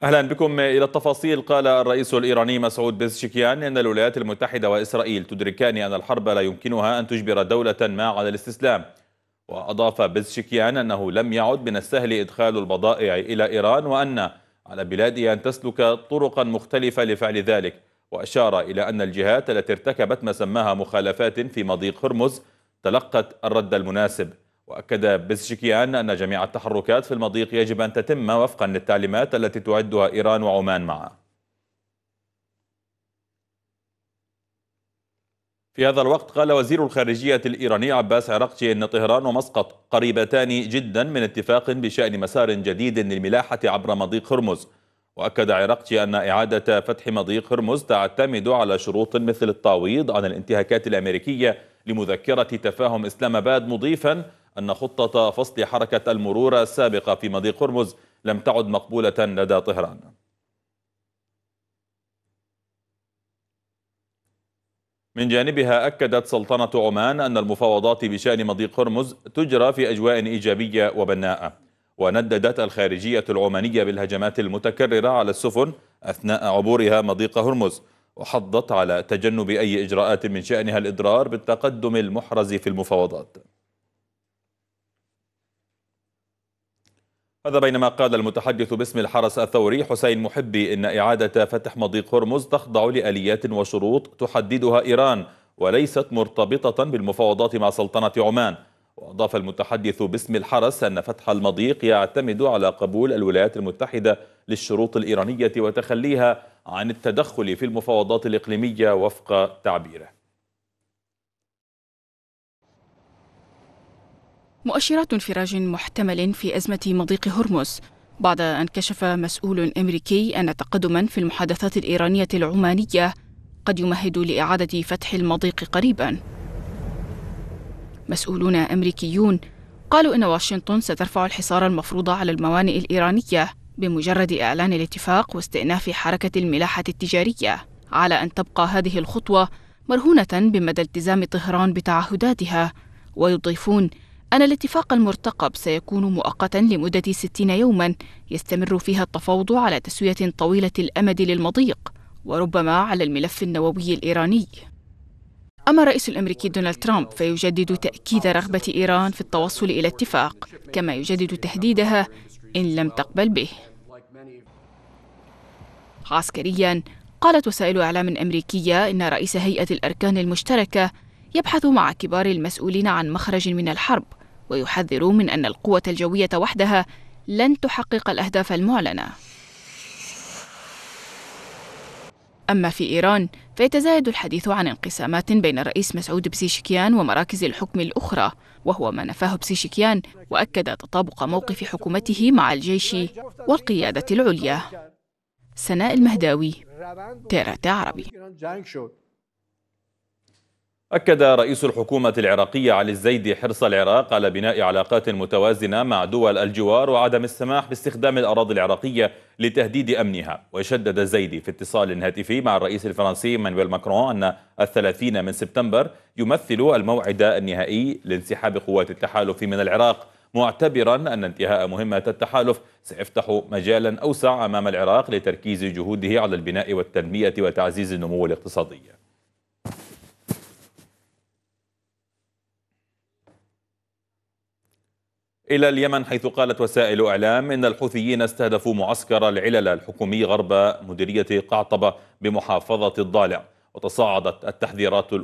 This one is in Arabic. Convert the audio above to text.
أهلا بكم إلى التفاصيل. قال الرئيس الإيراني مسعود بيزشكيان إن الولايات المتحدة وإسرائيل تدركان أن الحرب لا يمكنها أن تجبر دولة ما على الاستسلام. وأضاف بيزشكيان أنه لم يعد من السهل إدخال البضائع إلى إيران، وأن على بلاده أن تسلك طرقا مختلفة لفعل ذلك. وأشار إلى أن الجهات التي ارتكبت ما سماها مخالفات في مضيق هرمز تلقت الرد المناسب. وأكد بيزشكيان أن جميع التحركات في المضيق يجب أن تتم وفقا للتعليمات التي تعدها إيران وعمان معا. في هذا الوقت قال وزير الخارجية الإيراني عباس عراقجي أن طهران ومسقط قريبتان جدا من اتفاق بشأن مسار جديد للملاحة عبر مضيق هرمز. وأكد عراقجي أن إعادة فتح مضيق هرمز تعتمد على شروط مثل التعويض عن الانتهاكات الأمريكية لمذكرة تفاهم إسلام آباد، مضيفا أن خطة فصل حركة المرور السابقة في مضيق هرمز لم تعد مقبولة لدى طهران. من جانبها أكدت سلطنة عمان أن المفاوضات بشأن مضيق هرمز تجرى في أجواء إيجابية وبناءة. ونددت الخارجية العمانية بالهجمات المتكررة على السفن أثناء عبورها مضيق هرمز، وحضت على تجنب أي إجراءات من شأنها الإضرار بالتقدم المحرز في المفاوضات. هذا بينما قال المتحدث باسم الحرس الثوري حسين محبي إن إعادة فتح مضيق هرمز تخضع لآليات وشروط تحددها إيران وليست مرتبطة بالمفاوضات مع سلطنة عمان. وأضاف المتحدث باسم الحرس أن فتح المضيق يعتمد على قبول الولايات المتحدة للشروط الإيرانية وتخليها عن التدخل في المفاوضات الإقليمية وفق تعبيره. مؤشرات انفراج محتمل في أزمة مضيق هرمز بعد أن كشف مسؤول أمريكي أن تقدما في المحادثات الإيرانية العمانية قد يمهد لإعادة فتح المضيق قريبا. مسؤولون أمريكيون قالوا إن واشنطن سترفع الحصار المفروض على الموانئ الإيرانية بمجرد إعلان الاتفاق واستئناف حركة الملاحة التجارية، على أن تبقى هذه الخطوة مرهونة بمدى التزام طهران بتعهداتها. ويضيفون أن الاتفاق المرتقب سيكون مؤقتا لمدة 60 يوما يستمر فيها التفاوض على تسوية طويلة الأمد للمضيق، وربما على الملف النووي الإيراني. أما الرئيس الأمريكي دونالد ترامب فيجدد تأكيد رغبة إيران في التوصل إلى اتفاق، كما يجدد تهديدها إن لم تقبل به. عسكريا قالت وسائل إعلام أمريكية إن رئيس هيئة الأركان المشتركة يبحث مع كبار المسؤولين عن مخرج من الحرب، ويحذر من أن القوة الجوية وحدها لن تحقق الأهداف المعلنة. أما في إيران فيتزايد الحديث عن انقسامات بين الرئيس مسعود بيزشكيان ومراكز الحكم الأخرى، وهو ما نفاه بيزشكيان، وأكد تطابق موقف حكومته مع الجيش والقيادة العليا. سناء المهداوي، TRT عربي. أكد رئيس الحكومة العراقية علي الزيدي حرص العراق على بناء علاقات متوازنة مع دول الجوار وعدم السماح باستخدام الأراضي العراقية لتهديد أمنها. وشدد الزيدي في اتصال هاتفي مع الرئيس الفرنسي مانويل ماكرون أن 30 من سبتمبر يمثل الموعد النهائي لانسحاب قوات التحالف من العراق، معتبرا أن انتهاء مهمة التحالف سيفتح مجالا أوسع أمام العراق لتركيز جهوده على البناء والتنمية وتعزيز النمو الاقتصادي. إلى اليمن، حيث قالت وسائل إعلام إن الحوثيين استهدفوا معسكر العلل الحكومي غرب مديرية قعطبة بمحافظة الضالع، وتصاعدت التحذيرات